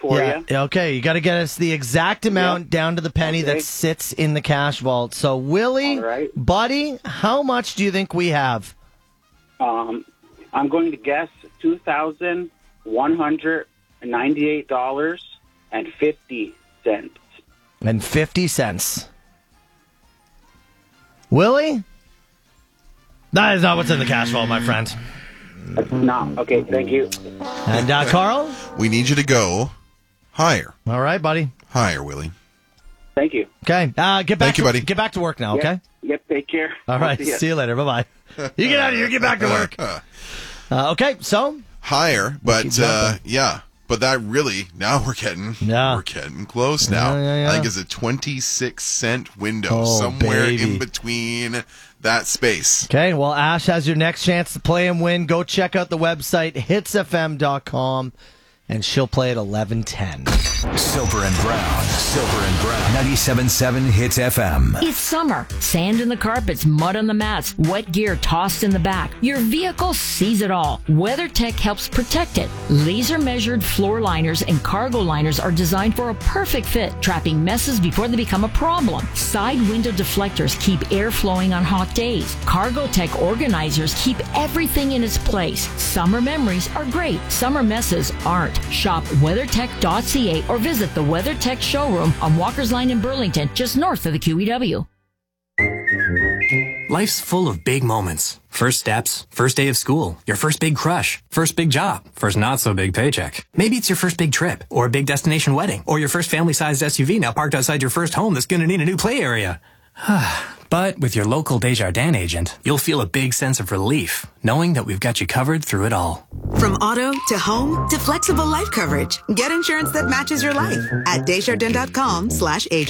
for you. Okay, you got to get us the exact amount down to the penny that sits in the cash vault. So, Willie, buddy, how much do you think we have? I'm going to guess $2,198.50. And 50 cents. Willie? That is not what's in the cash vault, my friend. No. Okay, thank you. And Carl? We need you to go higher. All right, buddy. Higher, Willie. Thank you. Okay. Thank you, buddy. Get back to work now, okay? Yep, take care. All right, see you later. Bye-bye. You get out of here. Get back to work. Okay, so? Higher, but but that really, now we're getting close now. Yeah. I think it's a 26-cent window somewhere in between that space. Okay, well, Ash has your next chance to play and win. Go check out the website, hitsfm.com, and she'll play at 11:10. Silver and Brown. 97.7 Hits FM. It's summer. Sand in the carpets, mud on the mats, wet gear tossed in the back. Your vehicle sees it all. WeatherTech helps protect it. Laser-measured floor liners and cargo liners are designed for a perfect fit, trapping messes before they become a problem. Side window deflectors keep air flowing on hot days. CargoTech organizers keep everything in its place. Summer memories are great. Summer messes aren't. Shop WeatherTech.ca or visit the WeatherTech showroom on Walker's Line in Burlington, just north of the QEW. Life's full of big moments. First steps, first day of school, your first big crush, first big job, first not so big paycheck. Maybe it's your first big trip, or a big destination wedding, or your first family-sized SUV now parked outside your first home that's going to need a new play area. But with your local Desjardins agent, you'll feel a big sense of relief, knowing that we've got you covered through it all. From auto to home to flexible life coverage, get insurance that matches your life at Desjardins.com/agent.